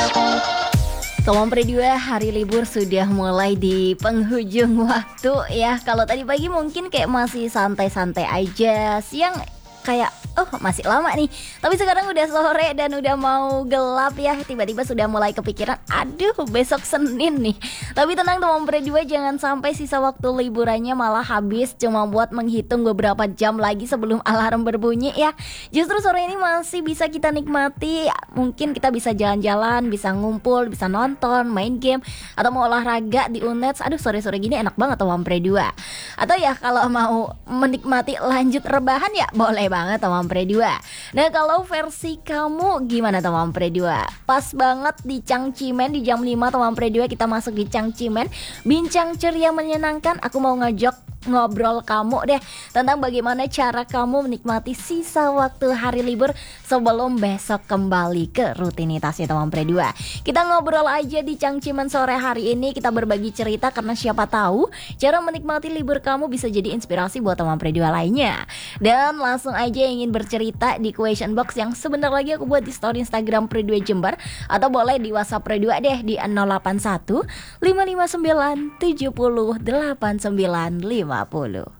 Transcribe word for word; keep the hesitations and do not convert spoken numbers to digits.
Kawan Predua, hari libur sudah mulai di penghujung waktu ya. Kalau tadi pagi mungkin kayak masih santai-santai aja, siang kayak oh masih lama nih. Tapi sekarang udah sore dan udah mau gelap ya. Tiba-tiba sudah mulai kepikiran, aduh besok Senin nih. Tapi tenang teman Predua, jangan sampai sisa waktu liburannya malah habis cuma buat menghitung beberapa jam lagi sebelum alarm berbunyi ya. Justru sore ini masih bisa kita nikmati. Mungkin kita bisa jalan-jalan, bisa ngumpul, bisa nonton, main game, atau mau olahraga di Unets. Aduh sore-sore gini enak banget teman Predua. Atau ya kalau mau menikmati lanjut rebahan ya boleh banget teman Predua. Nah kalau versi kamu gimana teman Predua? Pas banget di Cangcimen di jam lima teman Predua, kita masuk di Cangcimen. Bincang ceria menyenangkan, aku mau ngajak ngobrol kamu deh tentang bagaimana cara kamu menikmati sisa waktu hari libur sebelum besok kembali ke rutinitasnya teman Predua. Kita ngobrol aja di Cangcimen sore hari ini, kita berbagi cerita karena siapa tahu cara menikmati libur kamu bisa jadi inspirasi buat teman Predua lainnya. Dan langsung aja ingin bercerita di question box yang sebentar lagi aku buat di story Instagram Predua Jember, atau boleh di WhatsApp Predua deh di nol delapan satu lima lima sembilan tujuh nol delapan sembilan lima nol.